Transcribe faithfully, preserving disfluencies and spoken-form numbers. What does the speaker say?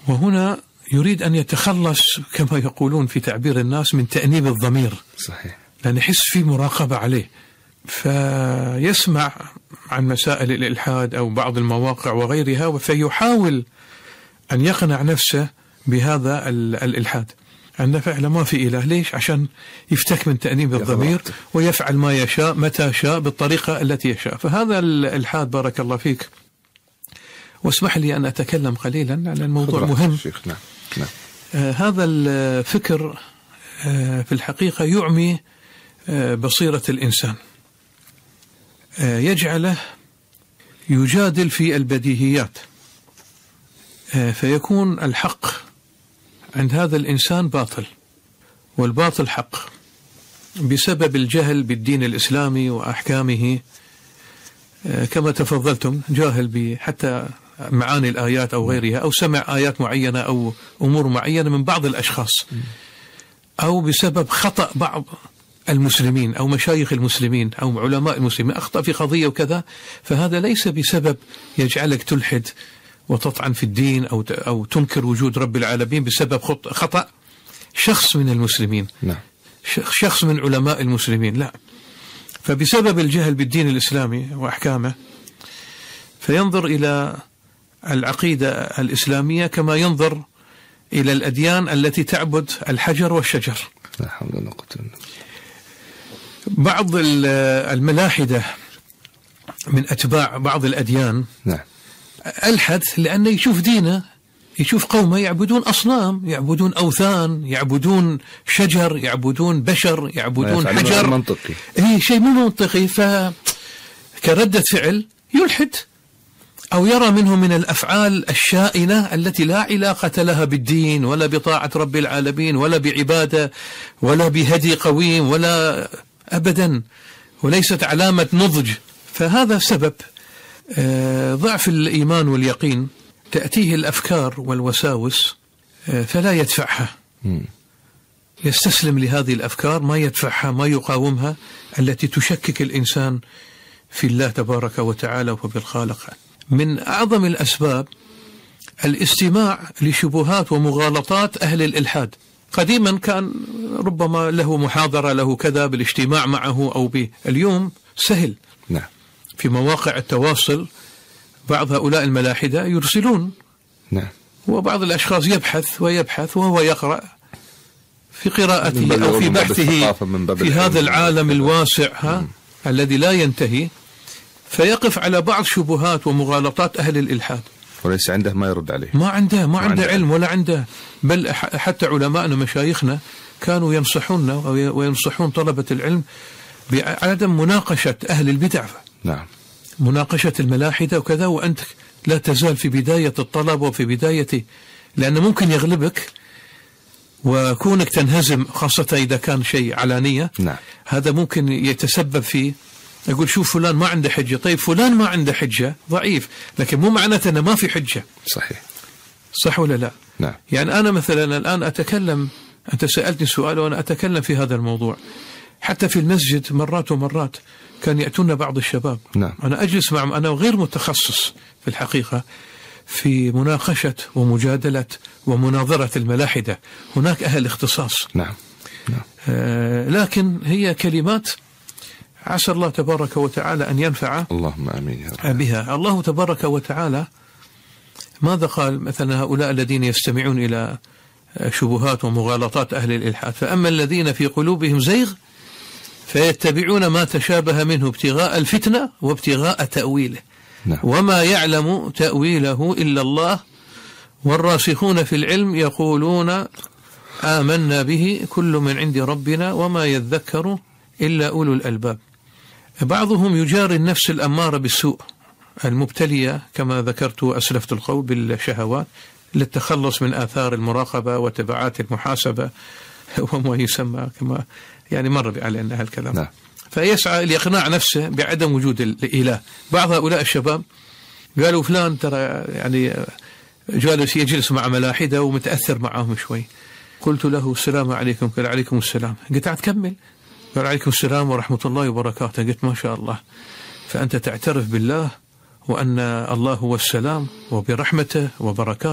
وهنا يريد أن يتخلص كما يقولون في تعبير الناس من تأنيب الضمير. صحيح. لأن يحس في مراقبة عليه، فيسمع عن مسائل الإلحاد أو بعض المواقع وغيرها، فيحاول أن يقنع نفسه بهذا الإلحاد أن فعلا ما في إله. ليش؟ عشان يفتك من تأنيب الضمير ويفعل ما يشاء متى شاء بالطريقة التي يشاء. فهذا الإلحاد بارك الله فيك. واسمح لي أن أتكلم قليلا عن الموضوع مهم. نعم. نعم. آه هذا الفكر آه في الحقيقة يعمي آه بصيرة الإنسان، آه يجعله يجادل في البديهيات، آه فيكون الحق عند هذا الإنسان باطل والباطل حق بسبب الجهل بالدين الإسلامي وأحكامه. آه كما تفضلتم، جاهل بحتى معاني الآيات أو غيرها، أو سمع آيات معينة أو أمور معينة من بعض الأشخاص، أو بسبب خطأ بعض المسلمين أو مشايخ المسلمين أو علماء المسلمين أخطأ في قضية وكذا، فهذا ليس بسبب يجعلك تلحد وتطعن في الدين أو أو تنكر وجود رب العالمين بسبب خطأ شخص من المسلمين، لا. شخص من علماء المسلمين، لا، فبسبب الجهل بالدين الإسلامي وأحكامه فينظر إلى العقيدة الإسلامية كما ينظر إلى الأديان التي تعبد الحجر والشجر. لا حول ولا قوة إلا بالله. بعض الملاحدة من أتباع بعض الأديان نعم. ألحد لأنه يشوف دينه، يشوف قومه يعبدون أصنام، يعبدون أوثان، يعبدون شجر، يعبدون بشر، يعبدون حجر. منطقي. إيه شيء مو منطقي، فكردة فعل يلحد أو يرى منه من الأفعال الشائنة التي لا علاقة لها بالدين ولا بطاعة رب العالمين ولا بعبادة ولا بهدي قويم ولا أبدا، وليست علامة نضج. فهذا سبب ضعف الإيمان واليقين، تأتيه الأفكار والوساوس فلا يدفعها، يستسلم لهذه الأفكار، ما يدفعها ما يقاومها، التي تشكك الإنسان في الله تبارك وتعالى وبالخالق. من أعظم الأسباب الاستماع لشبهات ومغالطات أهل الإلحاد. قديما كان ربما له محاضرة له كذا بالاجتماع معه أو به، اليوم سهل. نعم. في مواقع التواصل بعض هؤلاء الملاحدة يرسلون. نعم. وبعض الأشخاص يبحث ويبحث وهو يقرأ في قراءته أو في بحثه في هذا العالم الواسع ها الذي لا ينتهي، فيقف على بعض شبهات ومغالطات أهل الإلحاد وليس عنده ما يرد عليه، ما عنده ما عنده علم ولا عنده، بل حتى علماءنا مشايخنا كانوا ينصحوننا وينصحون طلبة العلم بعدم مناقشة أهل البدع. نعم. مناقشة الملاحدة وكذا، وأنت لا تزال في بداية الطلب وفي بداية، لأنه ممكن يغلبك وكونك تنهزم، خاصة إذا كان شيء علانية. نعم. هذا ممكن يتسبب في يقول شوف فلان ما عنده حجة. طيب فلان ما عنده حجة ضعيف، لكن مو معناته أنه ما في حجة. صحيح. صح ولا لا؟ نعم. يعني أنا مثلا الآن أتكلم، أنت سألتني سؤال وأنا أتكلم في هذا الموضوع، حتى في المسجد مرات ومرات كان يأتون بعض الشباب. نعم. أنا أجلس معهم، أنا غير متخصص في الحقيقة في مناقشة ومجادلة ومناظرة الملاحدة، هناك أهل اختصاص. نعم. نعم. آه لكن هي كلمات عسى الله تبارك وتعالى أن ينفع اللهم آمين يا رب بها. الله تبارك وتعالى ماذا قال مثلا هؤلاء الذين يستمعون إلى شبهات ومغالطات أهل الإلحاد؟ فأما الذين في قلوبهم زيغ فيتبعون ما تشابه منه ابتغاء الفتنة وابتغاء تأويله. نعم. وما يعلم تأويله إلا الله والراسخون في العلم يقولون آمنا به كل من عند ربنا وما يذكر إلا أولو الألباب. بعضهم يجاري النفس الأمارة بالسوء المبتلية كما ذكرت وأسلفت القول بالشهوات للتخلص من آثار المراقبة وتبعات المحاسبة وما يسمى كما يعني مر علينا هالكلام. نعم. فيسعى لإقناع نفسه بعدم وجود الإله. بعض هؤلاء الشباب قالوا فلان ترى يعني جالس يجلس مع ملاحدة ومتأثر معهم شوي. قلت له السلام عليكم. قال عليكم السلام. قلت أتكمل؟ قال عليكم السلام ورحمة الله وبركاته. قلت ما شاء الله، فأنت تعترف بالله وأن الله هو السلام وبرحمته وبركاته